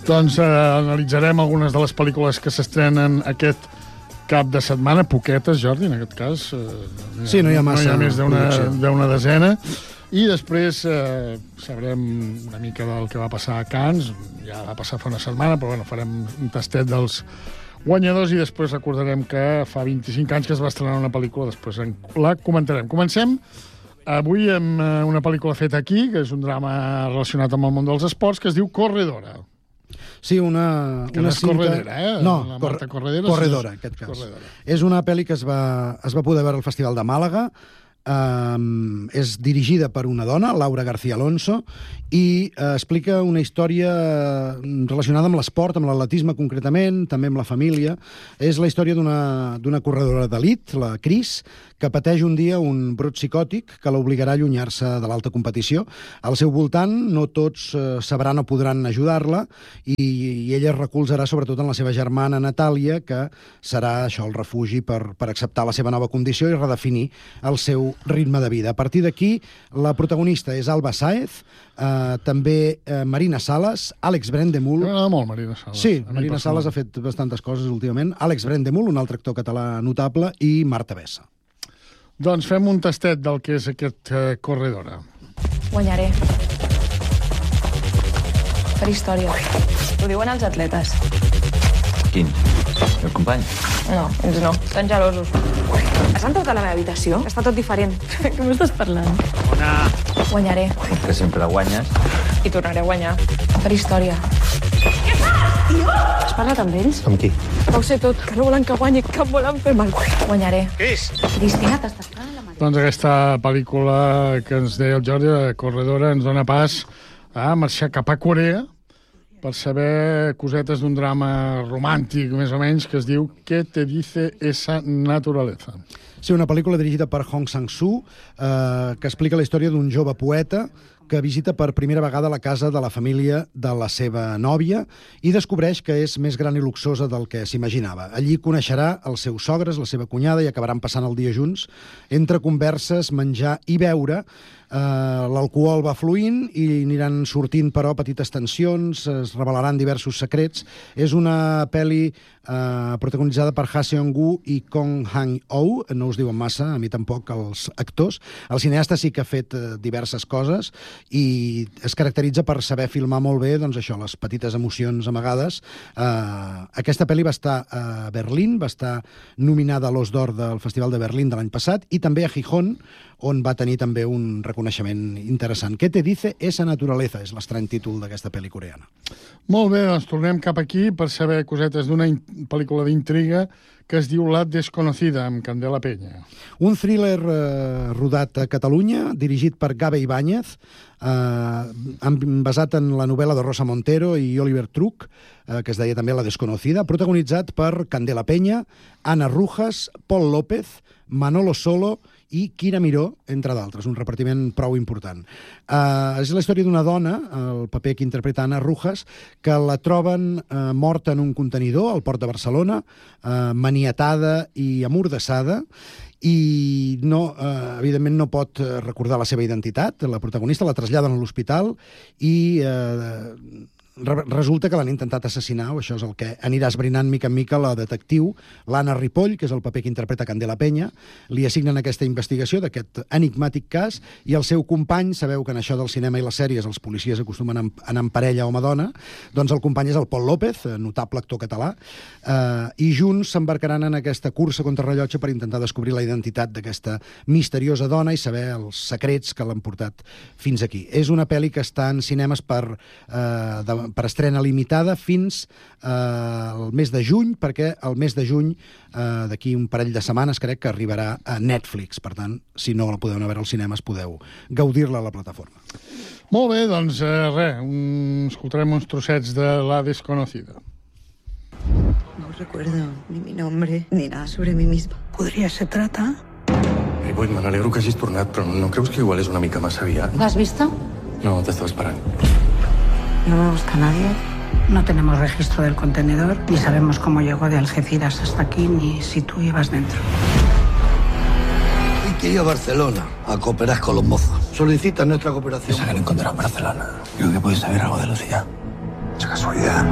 Doncs analitzarem algunes de les pel·lícules que s'estrenen aquest cap de setmana, poquetes, Jordi, en aquest cas. Sí, no hi ha massa. No hi ha més d'una desena. I després sabrem una mica del que va passar a Cannes. Ja va passar fa una setmana, però bueno, farem un tastet dels guanyadors i després recordarem que fa 25 anys que es va estrenar una pel·lícula, després la comentarem. Comencem avui amb una pel·lícula feta aquí, que és un drama relacionat amb el món dels esports, que es diu Corredora. Sí, una no és cinta... Corredera, No, la Marta Corredera. Corredora, en aquest cas. Corredora. És una pel·li que es va poder veure al Festival de Màlaga. És dirigida per una dona, Laura García Alonso, i explica una història relacionada amb l'esport, amb l'atletisme concretament, també amb la família. És la història d'una corredora d'elit, la Cris, que pateix un dia un brot psicòtic que l'obligarà a allunyar-se de l'alta competició. Al seu voltant no tots sabran o podran ajudar-la i ella es recolzarà sobretot en la seva germana Natàlia, que serà això el refugi per acceptar la seva nova condició i redefinir el seu ritme de vida. A partir d'aquí, la protagonista és Alba Sáez, també Marina Sales, Àlex Brendemul... M'agrada molt Marina Sales. Sí, Marina Sales ha fet bastantes coses últimament. Àlex Brendemul, un altre actor català notable, i Marta Bessa. Doncs fem un tastet del que és aquest Corredora. Guanyaré. Per història. Ho diuen els atletes. Quin? El company? No, ells no. Estan gelosos. Has entrat a la meva habitació? Està tot diferent. Què m'estàs parlant? Ona! Guanyaré. Que sempre guanyes. I tornaré a guanyar. Per història. Què fas, tio? Has parlat amb ells? Amb qui? Ho sé tot, que no volen que guanyi, que em volen fer mal. Guanyaré. Cris! Cristina, t'estàs parlant la Maria? Doncs aquesta pel·lícula que ens deia el Jordi, de Corredora, ens dona pas a marxar cap a Corea per saber cosetes d'un drama romàntic, més o menys, que es diu ¿Qué te dice esa naturaleza? Sí, una pel·lícula dirigida per Hong Sang-soo, que explica la història d'un jove poeta que visita per primera vegada la casa de la família de la seva nòvia i descobreix que és més gran i luxosa del que s'imaginava. Allí coneixerà els seus sogres, la seva cunyada, i acabaran passant el dia junts. Entre converses, menjar i beure, l'alcohol va fluint i aniran sortint, però, petites tensions, es revelaran diversos secrets. És una pel·li protagonitzada per Ha Seong-woo i Kong Han-oh, no us diuen massa, a mi tampoc, els actors. El cineasta sí que ha fet diverses coses i es caracteritza per saber filmar molt bé, doncs això, les petites emocions amagades. Aquesta pel·li va estar a Berlín, va estar nominada a l'Os d'Or del Festival de Berlín de l'any passat i també a Gijón, on va tenir també un reconeixement interessant. ¿Qué te dice esa naturaleza? És l'estrany títol d'aquesta pel·li coreana. Molt bé, doncs tornem cap aquí per saber cosetes d'una pel·lícula d'intriga que es diu La desconocida, amb Candela Peña. Un thriller rodat a Catalunya, dirigit per Gabe Ibáñez, basat en la novel·la de Rosa Montero i Oliver Truc, que es deia també La desconocida, protagonitzat per Candela Peña, Ana Rujas, Pol López, Manolo Solo i Kira Miró, entre d'altres, un repartiment prou important. És la història d'una dona, el paper que interpreta Ana Rujas, que la troben morta en un contenidor al port de Barcelona, maniatada i amordassada, i evidentment no pot recordar la seva identitat. La protagonista la traslladen a l'hospital i resulta que l'han intentat assassinar, o això és el que anirà esbrinant mica en mica la detectiu, l'Anna Ripoll, que és el paper que interpreta Candela Peña. Li assignen aquesta investigació d'aquest enigmàtic cas i el seu company, sabeu que en això del cinema i les sèries els policies acostumen a anar en parella home-dona, doncs el company és el Pol López, notable actor català, i junts s'embarcaran en aquesta cursa contra rellotge per intentar descobrir la identitat d'aquesta misteriosa dona i saber els secrets que l'han portat fins aquí. És una pel·li que està en cinemes per estrena limitada fins al mes de juny, perquè el mes de juny, d'aquí un parell de setmanes, crec que arribarà a Netflix. Per tant, si no la podeu anar a veure als cinemes, podeu gaudir-la a la plataforma. Molt bé, doncs escoltarem uns trossets de La desconocida. No recuerdo ni mi nombre, ni nada sobre mí misma. ¿Podría se trata? Ripoll, me n'alegro que hagis tornat, però no creus que igual és una mica massa aviat? ¿Lo has visto? No, t'estava esperant. No me busca nadie. No tenemos registro del contenedor, ni sabemos cómo llegó de Algeciras hasta aquí, ni si tú ibas dentro. Hay que ir a Barcelona a cooperar con los mozos. Solicitan nuestra cooperación. Esa que lo encontrarás en Barcelona. Creo que puedes saber algo de Lucía. Si acaso casualidad.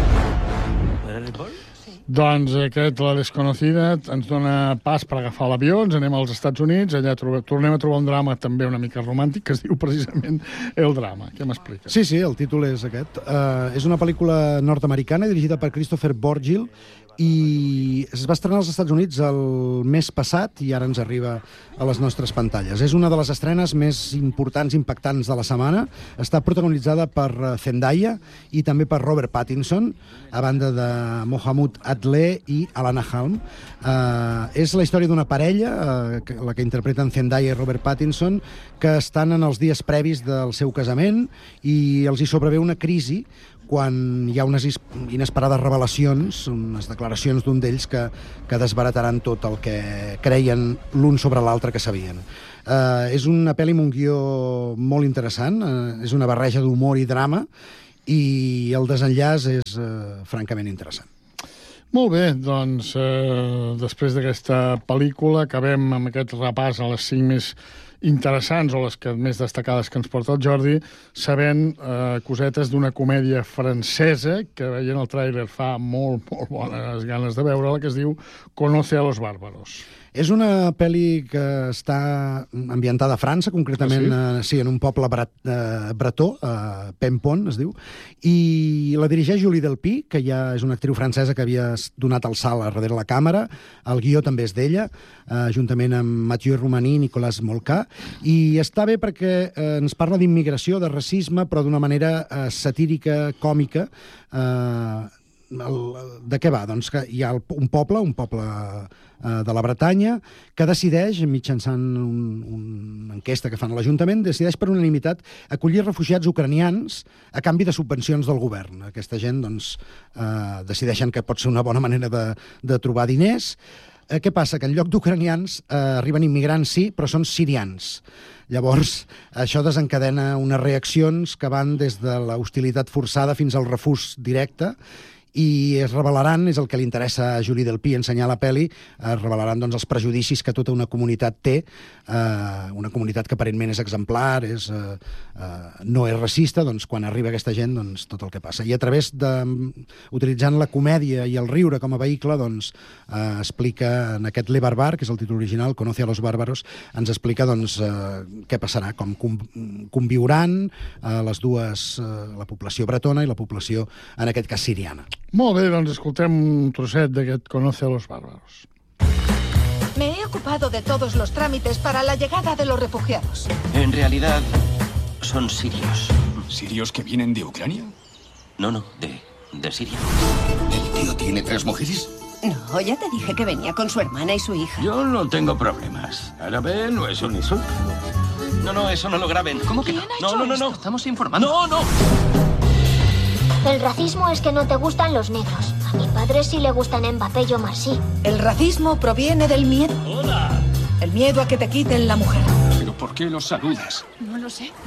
Doncs aquest, La Desconocida, ens dona pas per agafar l'avió, ens anem als Estats Units, allà tornem a trobar un drama també una mica romàntic, que es diu precisament El Drama. Què m'expliques? Sí, el títol és aquest. És una pel·lícula nord-americana dirigida per Christopher Borgil i es va estrenar als Estats Units el mes passat i ara ens arriba a les nostres pantalles. És una de les estrenes més importants, impactants de la setmana. Està protagonitzada per Zendaya i també per Robert Pattinson, a banda de Mohamed Adle i Alana Haim. És la història d'una parella, la que interpreten Zendaya i Robert Pattinson, que estan en els dies previs del seu casament i els hi sobrevé una crisi quan hi ha unes inesperades revelacions, unes declaracions d'un d'ells que desbarataran tot el que creien l'un sobre l'altre que sabien. És una pel·li amb un guió molt interessant, és una barreja d'humor i drama, i el desenllaç és francament interessant. Molt bé, doncs després d'aquesta pel·lícula acabem amb aquest repàs a les 5 més interessants o les més destacades que ens porta el Jordi, sabent cosetes d'una comèdia francesa que veient el tràiler fa molt bones ganes de veure-la, que es diu Conoce a los bárbaros. És una pel·li que està ambientada a França, concretament en un poble bretó, Pempon es diu, i la dirigeix Julie Delpy, que ja és una actriu francesa que havia donat el salt a darrere la càmera. El guió també és d'ella, juntament amb Mathieu Romany i Nicolas Molcat, i està bé perquè ens parla d'immigració, de racisme, però d'una manera satírica, còmica. De què va? Doncs que hi ha un poble de la Bretanya que decideix, mitjançant una enquesta que fan a l'Ajuntament, decideix per unanimitat acollir refugiats ucranians a canvi de subvencions del govern. Aquesta gent decideixen que pot ser una bona manera de trobar diners. Què passa? Que en lloc d'ucranians arriben immigrants, sí, però són sirians. Llavors, això desencadena unes reaccions que van des de l'hostilitat forçada fins al refús directe, i es revelaran, és el que li interessa a Julie Delpy ensenyar a la pel·li, es revelaran doncs, els prejudicis que tota una comunitat té, una comunitat que aparentment és exemplar, no és racista, doncs quan arriba aquesta gent, doncs tot el que passa. I a través utilitzant la comèdia i el riure com a vehicle, doncs explica en aquest Le Barbar, que és el títol original, Conoce a los bárbaros, ens explica doncs què passarà, com conviuran les dues, la població bretona i la població, en aquest cas, siriana. Molt bé, doncs escoltem un trosset d'aquest Conoce a los bárbaros. Me he ocupado de todos los trámites para la llegada de los refugiados. En realidad, son sirios. ¿Sirios que vienen de Ucrania? No, de Siria. ¿El tío tiene 3 mujeres? No, ya te dije que venía con su hermana y su hija. Yo no tengo problemas. ¿Árabe no es un insulto? No, eso no lo graben. ¿Cómo que no? No. Estamos informando. ¡No! El racismo es que no te gustan los negros. A mi padre sí le gustan Mbappé y Omar sí. El racismo proviene del miedo. ¡Hola! El miedo a que te quiten la mujer. ¿Pero por qué los saludas? No lo sé.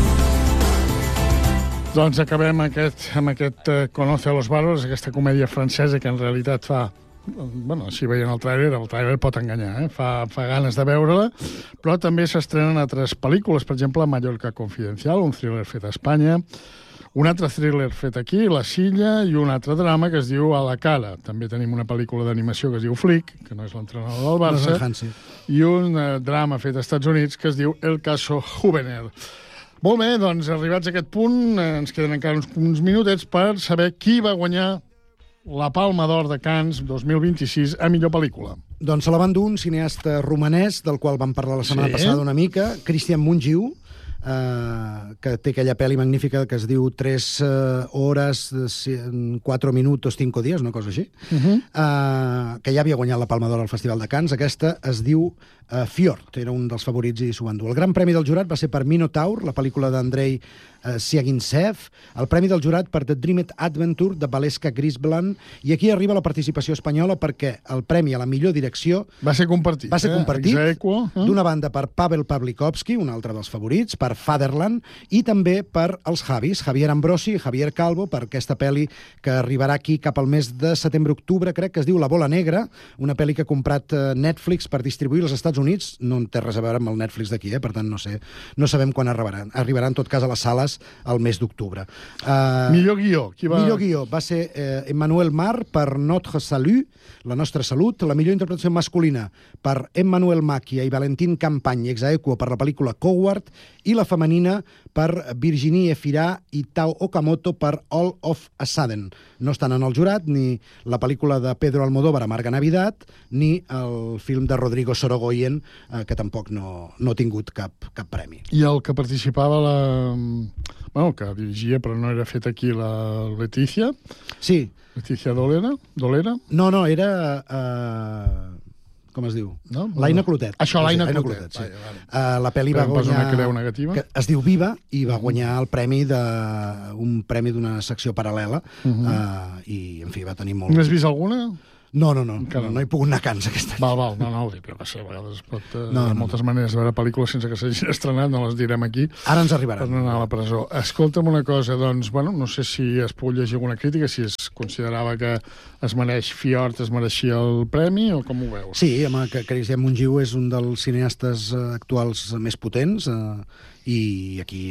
Doncs acabem amb aquest Conoce a los bárbaros, aquesta comèdia francesa que en realitat fa... Bueno, si veien el tràiler pot enganyar, fa ganes de veure-la, però també s'estrenen altres pel·lícules, per exemple, Mallorca Confidencial, un thriller fet a Espanya, un altre thriller fet aquí, La Silla, i un altre drama que es diu A la cara. També tenim una pel·lícula d'animació que es diu Flick, que no és l'entrenador del Barça, i un drama fet als Estats Units que es diu El caso Juvenel. Molt bé, doncs, arribats a aquest punt, ens queden encara uns minutets per saber qui va guanyar la Palma d'Or de Cannes 2026 a millor pel·lícula. Doncs se la van dur un cineasta romanès, del qual vam parlar la setmana passada una mica, Cristian Mungiu, que té aquella pel·li magnífica que es diu 3 hores, 4 minutos, 5 dies, una cosa així, que ja havia guanyat la Palma d'Or al Festival de Cannes. Aquesta es diu Fjord, era un dels favorits i s'ho van dur. El gran premi del jurat va ser per Minotaur, la pel·lícula d'Andrei Siagintsev, el premi del jurat per The Dreamed Adventure de Valeska Grisbland, i aquí arriba la participació espanyola perquè el premi a la millor direcció va ser compartit d'una banda per Pavel Pawlikowski, un altre dels favorits, per Fatherland, i també per els Javis, Javier Ambrosi i Javier Calvo, per aquesta pel·li que arribarà aquí cap al mes de setembre-octubre, crec que es diu La bola negra, una pel·li que ha comprat Netflix per distribuir als Estats Units, no en té res a veure amb el Netflix d'aquí, per tant no sabem quan arribaran. Arribarà en tot cas a les sales el mes d'octubre. Millor guió. Millor guió va ser Emmanuel Mar per Notre Salut, La nostra salut. La millor interpretació masculina per Emmanuel Macchia i Valentín Campagne Exaequo per la pel·lícula Coward, i la femenina per Virginie Efira i Tao Okamoto per All of a Sudden. No estan en el jurat ni la pel·lícula de Pedro Almodóvar, Amarga Navidad, ni el film de Rodrigo Sorogoyen, que tampoc no ha tingut cap premi. I el que participava que dirigia, però no era fet aquí, la Letícia? Sí. Letícia Dolera? No, era... com es diu? No? L'Aina Clotet. Això, l'Aina Clotet. Sí. La pel·li va guanyar... Una creu negativa. Que es diu Viva, i va guanyar el premi un premi d'una secció paral·lela, i, en fi, va tenir molt... N'has vist alguna? No he pogut anar a Cans aquest any. Val, no, ho dic, a vegades es pot... moltes maneres de veure pel·lícules sense que s'hagin estrenat, no les direm aquí. Ara ens arribaran. Per no anar a la presó. Escolta'm una cosa, doncs, no sé si es pot llegir alguna crítica, si es considerava que es mereixia el premi, o com ho veus? Sí, home, que Cristian Mungiu és un dels cineastes actuals més potents, i aquí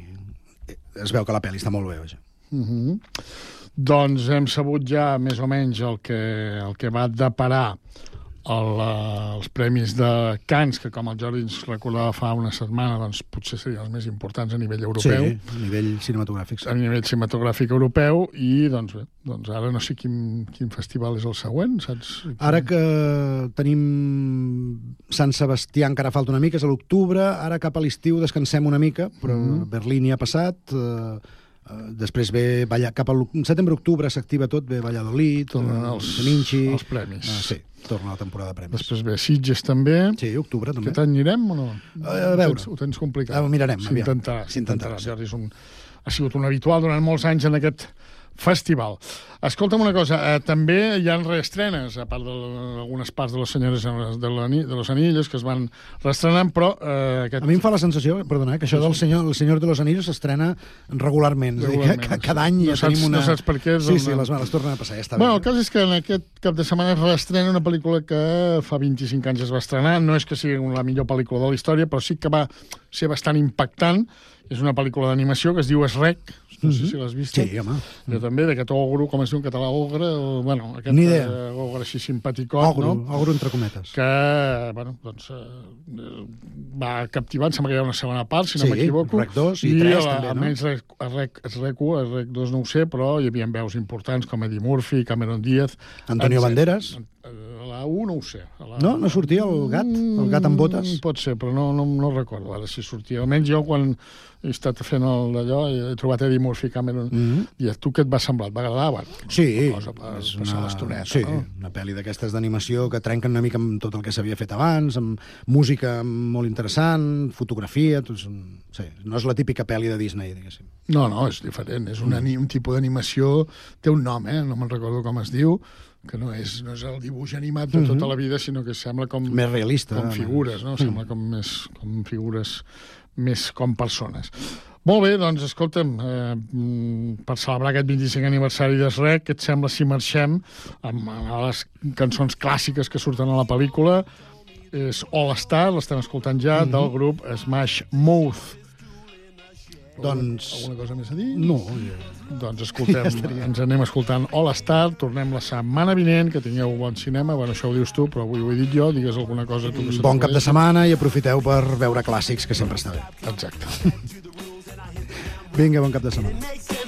es veu que la pel·li està molt bé, vaja. Doncs hem sabut ja més o menys el que va deparar els premis de Cannes, que com el Jordi ens recordava fa una setmana, doncs potser serien els més importants a nivell europeu. Sí, a nivell cinematogràfic. A nivell cinematogràfic europeu, i doncs bé, ara no sé quin festival és el següent, saps? Ara que tenim Sant Sebastià, encara falta una mica, és a l'octubre, ara cap a l'estiu descansem una mica, però Berlín ja ha passat... Després ve cap al setembre-octubre s'activa tot, ve Valladolid, els premis. Sí, torna la temporada de premis. Després ve Sitges també. Sí, octubre també. Aquest any anirem o no? A veure. Ho tens complicat. Ho mirarem. S'intentarà. Jordi ha sigut un habitual durant molts anys en aquest festival. Escolta'm una cosa, també hi ha reestrenes, a part d'algunes parts de Los Señores de los Anillos, que es van reestrenant, però... A mi em fa la sensació, perdona, que això del Senyor de los Anillos s'estrena regularment. Cada any ja tenim una... No saps per què. Sí, les tornen a passar, ja està bé. El cas és que en aquest cap de setmana es reestrena una pel·lícula que fa 25 anys es va estrenar. No és que sigui la millor pel·lícula de la història, però sí que va ser bastant impactant. És una pel·lícula d'animació que es diu Shrek. No sé si l'has vist. Sí, home. Jo també, d'aquest ogre, com es diu en català, ogre, ni idea. Ogre així simpaticot, no? Ogre entre cometes. Que, va captivant, sembla que hi ha una segona part, si no m'equivoco. Rec 2 i 3 també, no? Almenys Rec 2 no ho sé, però hi havia veus importants com Eddie Murphy, Cameron Diaz... Antonio Banderas. La 1 no ho sé. No sortia el gat? El gat amb botes? Pot ser, però no recordo ara si sortia. Almenys jo, quan he estat fent d'allò, he trobat Eddie Murphy, Cameron, i a tu què et va semblar? Et va agradar? Sí, és passar l'estoneta. Sí, una pel·li d'aquestes d'animació que trenquen una mica amb tot el que s'havia fet abans, amb música molt interessant, fotografia... Sí, no és la típica pel·li de Disney, diguéssim. No, és diferent. És un tipus d'animació... Té un nom, no me'n recordo com es diu, que no és el dibuix animat de tota la vida, sinó que sembla com... Més realista. Com figures, no? Sembla com figures més com persones. Molt bé, doncs, escolta'm, per celebrar aquest 25 aniversari de Shrek, què et sembla si marxem amb les cançons clàssiques que surten a la pel·lícula? És All Star, l'estem escoltant ja, del grup Smash Mouth. Doncs... Alguna cosa més a dir? No. Doncs escoltem, ens anem escoltant All Star, tornem la setmana vinent, que tingueu bon cinema, això ho dius tu, però avui ho he dit jo, digues alguna cosa tu que bon cap de setmana i aprofiteu per veure clàssics, que sempre està bé. Exacte. Vinga, bon cap de setmana.